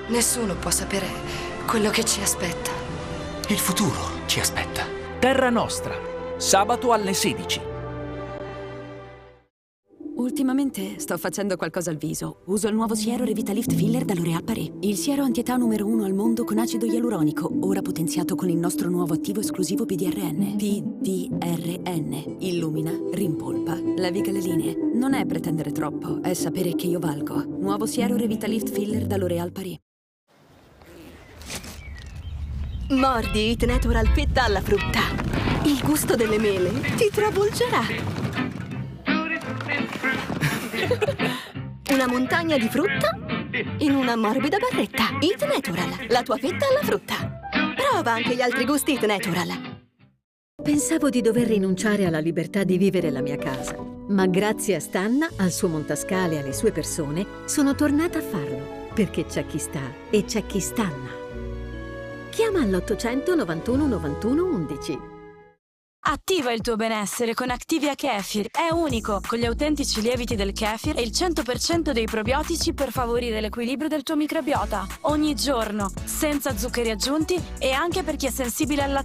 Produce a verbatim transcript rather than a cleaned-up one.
Nessuno può sapere quello che ci aspetta. Il futuro ci aspetta. Terra Nostra, sabato alle sedici. Ultimamente sto facendo qualcosa al viso. Uso il nuovo siero Revitalift Filler da L'Oréal Paris. Il siero antietà numero uno al mondo con acido ialuronico, ora potenziato con il nostro nuovo attivo esclusivo P D R N. P D R N. Illumina, rimpolpa, leviga le linee. Non è pretendere troppo, è sapere che io valgo. Nuovo siero Revitalift Filler da L'Oréal Paris. Mordi It Natural Fetta alla frutta. Il gusto delle mele ti travolgerà. Una montagna di frutta in una morbida barretta. It Natural, la tua fetta alla frutta. Prova anche gli altri gusti It Natural. Pensavo di dover rinunciare alla libertà di vivere la mia casa, ma grazie a Stanna, al suo montascale e alle sue persone, sono tornata a farlo, perché c'è chi sta e c'è chi stanna. Chiama all'ottocento novantuno novantuno undici. Attiva il tuo benessere con Activia Kefir. È unico, con gli autentici lieviti del kefir e il cento per cento dei probiotici per favorire l'equilibrio del tuo microbiota. Ogni giorno, senza zuccheri aggiunti e anche per chi è sensibile al lattosio.